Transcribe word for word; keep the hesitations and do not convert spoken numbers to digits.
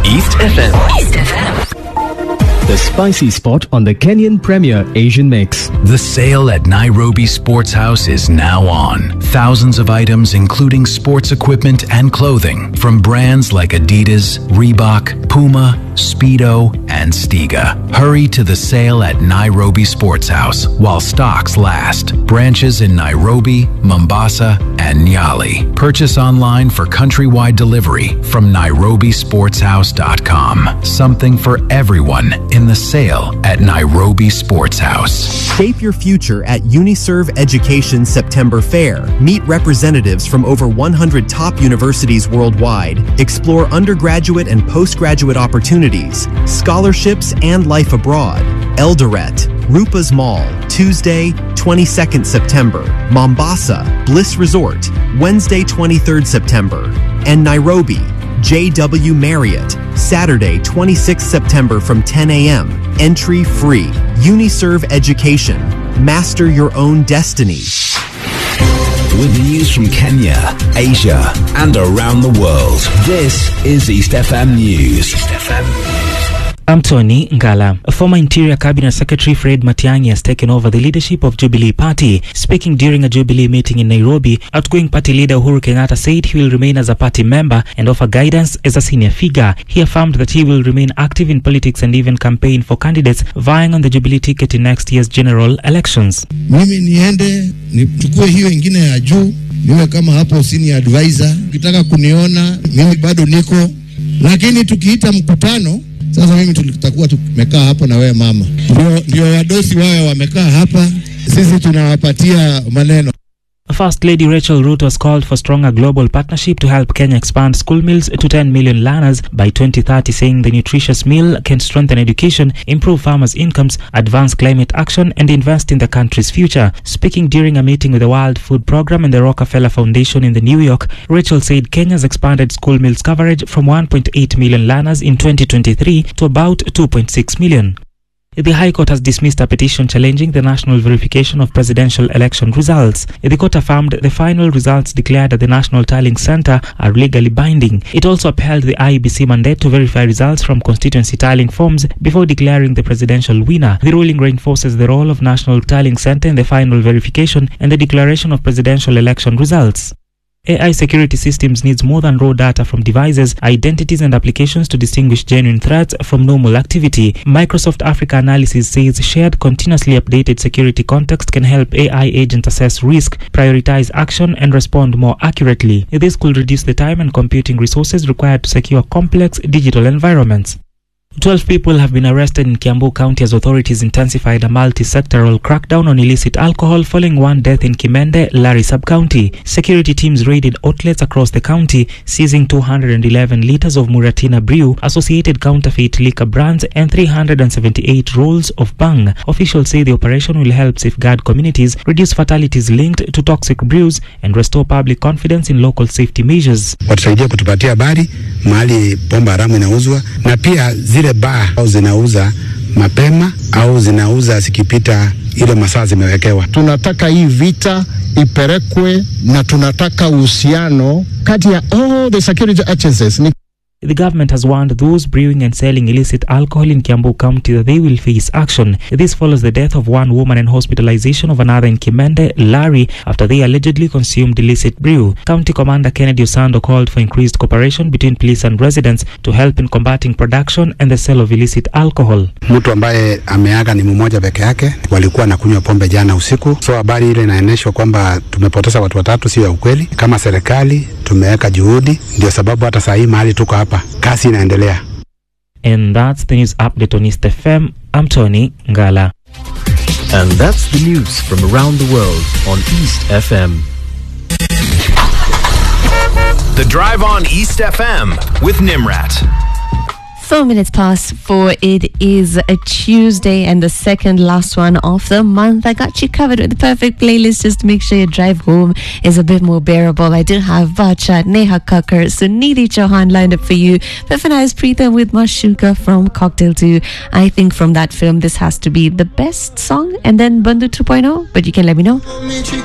East F M. East F M. The spicy spot on the Kenyan Premier Asian Mix. The sale at Nairobi Sports House is now on. Thousands of items including sports equipment and clothing from brands like Adidas, Reebok, Puma, Speedo, and Stiga. Hurry to the sale at Nairobi Sports House while stocks last. Branches in Nairobi, Mombasa, and Nyali. Purchase online for countrywide delivery from nairobi sports house dot com. Something for everyone in the sale at Nairobi Sports House. Shape your future at Uniserve Education September Fair. Meet representatives from over one hundred top universities worldwide. Explore undergraduate and postgraduate opportunities, scholarships, and life abroad. Eldoret, Rupa's Mall, Tuesday, twenty-second September. Mombasa, Bliss Resort, Wednesday, twenty-third September. And Nairobi, J W Marriott, Saturday, twenty-sixth September from ten a.m. Entry free. Uniserve Education. Master your own destiny. With news from Kenya, Asia, and around the world, this is East F M News. East F M News. I'm Tony Ngala. A former Interior Cabinet Secretary Fred Matiang'i has taken over the leadership of Jubilee Party. Speaking during a Jubilee meeting in Nairobi, outgoing party leader Uhuru Kenyatta said he will remain as a party member and offer guidance as a senior figure. He affirmed that he will remain active in politics and even campaign for candidates vying on the Jubilee ticket in next year's general elections. Mimi niende nichukue hiyo ingine ya juu, niwe kama hapo senior advisor. Ukitaka kuniona mimi bado niko, lakini tukiita mkutano sasa mimi tutakuwa tumekaa hapa na wewe mama. Ndio ndio wadosi wao wamekaa hapa, sisi tunawapatia maneno. First Lady Rachel Ruto has called for stronger global partnership to help Kenya expand school meals to ten million learners by twenty thirty, saying the nutritious meal can strengthen education, improve farmers' incomes, advance climate action, and invest in the country's future. Speaking during a meeting with the World Food Programme and the Rockefeller Foundation in the New York, Rachel said Kenya's expanded school meals coverage from one point eight million learners in twenty twenty-three to about two point six million. The High Court has dismissed a petition challenging the national verification of presidential election results. The court affirmed the final results declared at the National Tallying Center are legally binding. It also upheld the I E B C mandate to verify results from constituency tallying forms before declaring the presidential winner. The ruling reinforces the role of National Tallying Center in the final verification and the declaration of presidential election results. A I security systems needs more than raw data from devices, identities, and applications to distinguish genuine threats from normal activity. Microsoft Africa Analysis says shared, continuously updated security context can help A I agents assess risk, prioritize action, and respond more accurately. This could reduce the time and computing resources required to secure complex digital environments. twelve people have been arrested in Kiambu County as authorities intensified a multi-sectoral crackdown on illicit alcohol following one death in Kimende, Lari sub-county. Security teams raided outlets across the county, seizing two hundred eleven litres of Muratina brew, associated counterfeit liquor brands, and three hundred seventy-eight rolls of bang. Officials say the operation will help safeguard communities, reduce fatalities linked to toxic brews, and restore public confidence in local safety measures. Watusaidia kutupatia habari mahali pombe haramu inauzwa, na pia zile baa au zinauza mapema au zinauza zikipita ile masaa zimewekewa. Tunataka hii vita iperekwe na tunataka uhusiano kati ya all the security agencies. The government has warned those brewing and selling illicit alcohol in Kiambu County that they will face action. This follows the death of one woman and hospitalization of another in Kimende, Lari, after they allegedly consumed illicit brew. County Commander Kennedy Osando called for increased cooperation between police and residents to help in combating production and the sale of illicit alcohol. Mtu ambaye ameaga ni mmoja peke yake, walikuwa na kunywa pombe jana usiku. So habari ile inaonyesha kwamba tumepoteza watu watatu sio ya ukweli. Kama serikali tumeweka juhudi, ndio sababu hata saa hii mahali tuko hapa kasi inaendelea. And that's the news update on East F M. I'm Tony Ngala. And that's the news from around the world on East F M. The Drive on East F M with Nimrat. Four minutes past four. It is a Tuesday and the second last one of the month. I got you covered with the perfect playlist just to make sure your drive home is a bit more bearable. I do have Bacha, Neha Kakkar, Sunidhi Chauhan lined up for you. But for now, it's Preetham with Mashuka from Cocktail two. I think from that film, this has to be the best song. And then Bandhu two point oh. But you can let me know.